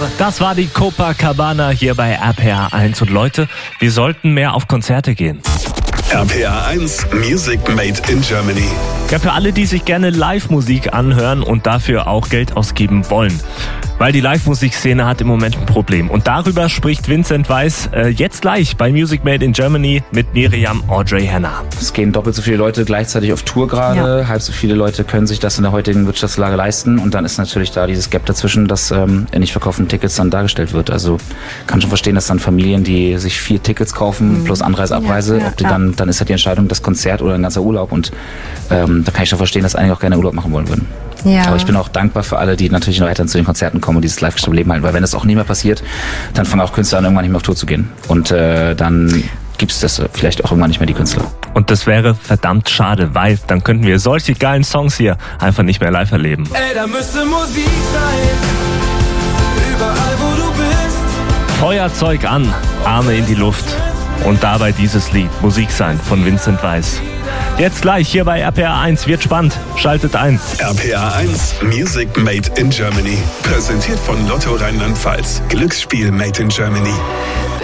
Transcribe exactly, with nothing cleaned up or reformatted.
Das war die Copacabana hier bei R P R eins. Und Leute, wir sollten mehr auf Konzerte gehen. R P R eins Music Made in Germany. Ja, für alle, die sich gerne Live-Musik anhören und dafür auch Geld ausgeben wollen. Weil die Live-Musikszene hat im Moment ein Problem. Und darüber spricht Vincent Weiss äh, jetzt gleich bei Music Made in Germany mit Miriam Audrey Hanna. Es gehen doppelt so viele Leute gleichzeitig auf Tour gerade. Ja. Halb so viele Leute können sich das in der heutigen Wirtschaftslage leisten. Und dann ist natürlich da dieses Gap dazwischen, dass ähm, in nicht verkauften Tickets dann dargestellt wird. Also kann schon verstehen, dass dann Familien, die sich vier Tickets kaufen, mhm. plus Anreise, Abreise, ja, ja, ob die dann, dann ist halt die Entscheidung, das Konzert oder ein ganzer Urlaub. Und ähm, da kann ich schon verstehen, dass einige auch gerne Urlaub machen wollen würden. Ja. Aber ich bin auch dankbar für alle, die natürlich noch weiterhin zu den Konzerten kommen und dieses live Leben halten. Weil wenn das auch nicht mehr passiert, dann fangen auch Künstler an, irgendwann nicht mehr auf Tour zu gehen. Und äh, dann gibt es das vielleicht auch irgendwann nicht mehr, die Künstler. Und das wäre verdammt schade, weil dann könnten wir solche geilen Songs hier einfach nicht mehr live erleben. Ey, da müsste Musik sein, überall wo du bist. Feuerzeug an, Arme in die Luft und dabei dieses Lied, Musik sein von Vincent Weiss. Jetzt gleich hier bei R P R eins, wird spannend, schaltet ein. R P R eins Music Made in Germany, präsentiert von Lotto Rheinland-Pfalz. Glücksspiel Made in Germany.